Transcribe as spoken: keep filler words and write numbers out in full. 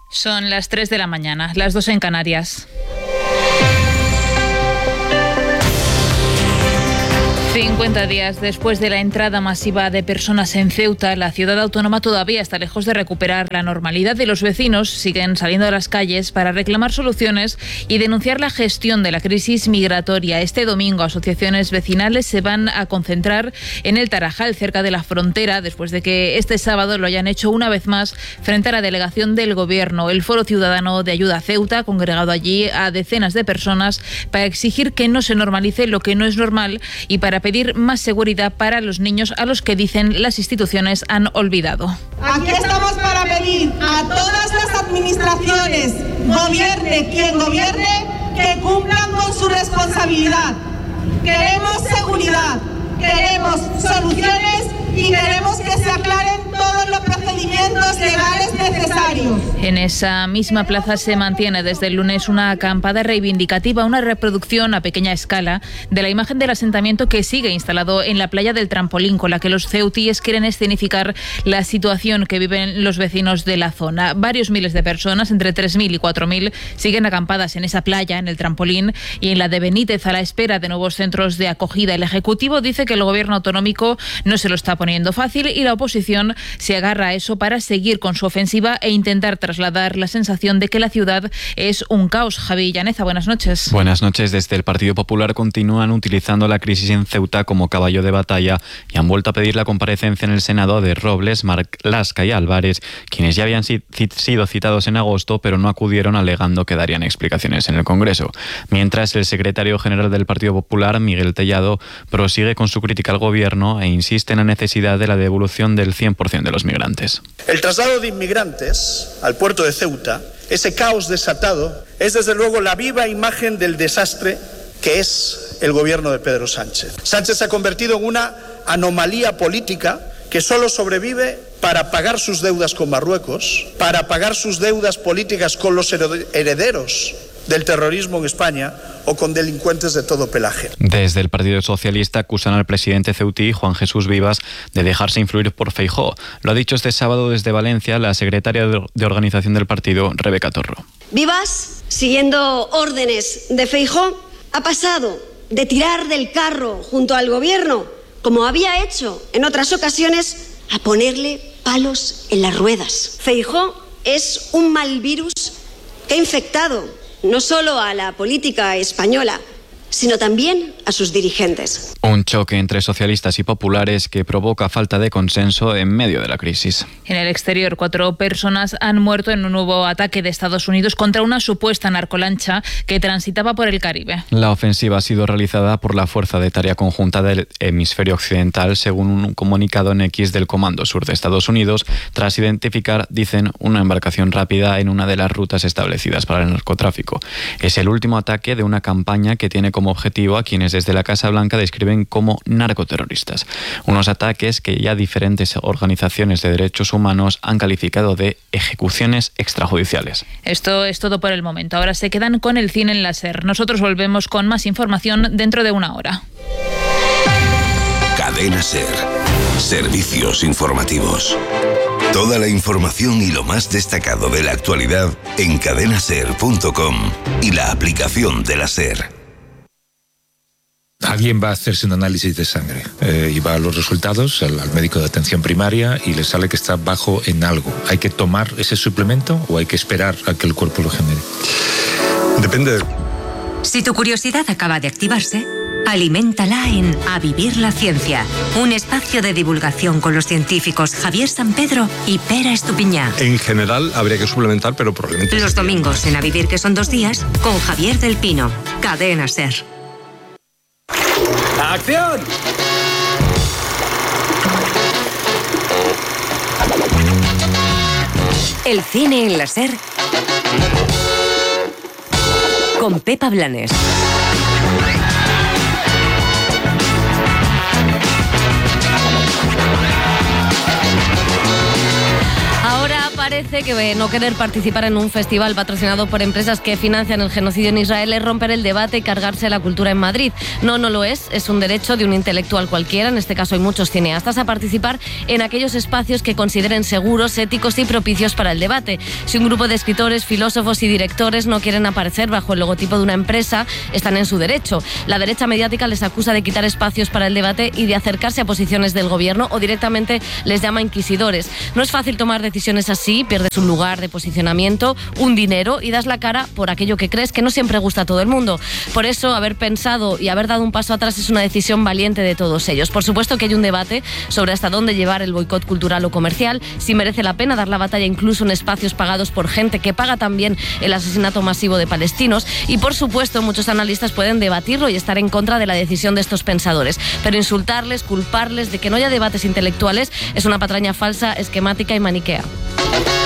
Son las tres de la mañana, las dos en Canarias. cincuenta días después de la entrada masiva de personas en Ceuta, la ciudad autónoma todavía está lejos de recuperar la normalidad y los vecinos siguen saliendo a las calles para reclamar soluciones y denunciar la gestión de la crisis migratoria. Este domingo, asociaciones vecinales se van a concentrar en el Tarajal, cerca de la frontera, después de que este sábado lo hayan hecho una vez más frente a la delegación del Gobierno. El Foro Ciudadano de Ayuda a Ceuta ha congregado allí a decenas de personas para exigir que no se normalice lo que no es normal y para pedir más seguridad para los niños a los que dicen las instituciones han olvidado. Aquí estamos para pedir a todas las administraciones, gobierne quien gobierne, que cumplan con su responsabilidad. Queremos seguridad, queremos soluciones y queremos que se aclaren todos los procedimientos legales necesarios. En esa misma plaza se mantiene desde el lunes una acampada reivindicativa, una reproducción a pequeña escala de la imagen del asentamiento que sigue instalado en la playa del Trampolín, con la que los ceutíes quieren escenificar la situación que viven los vecinos de la zona. Varios miles de personas, entre tres mil y cuatro mil, siguen acampadas en esa playa, en el Trampolín y en la de Benítez, a la espera de nuevos centros de acogida. El Ejecutivo dice que el Gobierno autonómico no se lo está poniendo fácil y la oposición se agarra a eso para seguir con su ofensiva e intentar trasladar la sensación de que la ciudad es un caos. Javi Llaneza, buenas noches. Buenas noches. Desde el Partido Popular continúan utilizando la crisis en Ceuta como caballo de batalla y han vuelto a pedir la comparecencia en el Senado de Robles, Marlaska y Álvarez, quienes ya habían sido citados en agosto pero no acudieron, alegando que darían explicaciones en el Congreso. Mientras, el secretario general del Partido Popular, Miguel Tellado, prosigue con su crítica al Gobierno e insiste en la necesidad de la devolución del cien por ciento de los migrantes. El traslado de inmigrantes al puerto de Ceuta, ese caos desatado, es desde luego la viva imagen del desastre que es el gobierno de Pedro Sánchez. Sánchez se ha convertido en una anomalía política que solo sobrevive para pagar sus deudas con Marruecos, para pagar sus deudas políticas con los herederos del terrorismo en España o con delincuentes de todo pelaje. Desde el Partido Socialista acusan al presidente ceutí, Juan Jesús Vivas, de dejarse influir por Feijóo. Lo ha dicho este sábado desde Valencia la secretaria de organización del partido, Rebeca Torro. Vivas, siguiendo órdenes de Feijóo, ha pasado de tirar del carro junto al Gobierno, como había hecho en otras ocasiones, a ponerle palos en las ruedas. Feijóo es un mal virus que ha infectado no solo a la política española, sino también a sus dirigentes. Un choque entre socialistas y populares que provoca falta de consenso en medio de la crisis. En el exterior, cuatro personas han muerto en un nuevo ataque de Estados Unidos contra una supuesta narcolancha que transitaba por el Caribe. La ofensiva ha sido realizada por la Fuerza de Tarea Conjunta del Hemisferio Occidental, según un comunicado en X del Comando Sur de Estados Unidos, tras identificar, dicen, una embarcación rápida en una de las rutas establecidas para el narcotráfico. Es el último ataque de una campaña que tiene como objetivo a quienes desde la Casa Blanca describen como narcoterroristas. Unos ataques que ya diferentes organizaciones de derechos humanos han calificado de ejecuciones extrajudiciales. Esto es todo por el momento. Ahora se quedan con el cine en la SER. Nosotros volvemos con más información dentro de una hora. Cadena SER. Servicios informativos. Toda la información y lo más destacado de la actualidad en cadena ser punto com y la aplicación de la SER. Alguien va a hacerse un análisis de sangre eh, y va a los resultados al, al médico de atención primaria y le sale que está bajo en algo. ¿Hay que tomar ese suplemento o hay que esperar a que el cuerpo lo genere? Depende. Si tu curiosidad acaba de activarse, aliméntala en A Vivir la Ciencia, un espacio de divulgación con los científicos Javier Sampedro y Pera Estupiñá. En general habría que suplementar, pero probablemente... Los domingos en A Vivir, que son dos días, con Javier del Pino. Cadena SER. ¡Acción! El cine en la SER con Pepa Blanes. Ahora parece que no querer participar en un festival patrocinado por empresas que financian el genocidio en Israel es romper el debate y cargarse la cultura en Madrid. No, no lo es. Es un derecho de un intelectual cualquiera, en este caso hay muchos cineastas, a participar en aquellos espacios que consideren seguros, éticos y propicios para el debate. Si un grupo de escritores, filósofos y directores no quieren aparecer bajo el logotipo de una empresa, están en su derecho. La derecha mediática les acusa de quitar espacios para el debate y de acercarse a posiciones del gobierno, o directamente les llama inquisidores. No es fácil tomar decisiones así, pierdes un lugar de posicionamiento, un dinero y das la cara por aquello que crees, que no siempre gusta a todo el mundo. Por eso, haber pensado y haber dado un paso atrás es una decisión valiente de todos ellos. Por supuesto que hay un debate sobre hasta dónde llevar el boicot cultural o comercial, si merece la pena dar la batalla incluso en espacios pagados por gente que paga también el asesinato masivo de palestinos, y por supuesto muchos analistas pueden debatirlo y estar en contra de la decisión de estos pensadores, pero insultarles, culparles de que no haya debates intelectuales es una patraña falsa, esquemática y maniquea.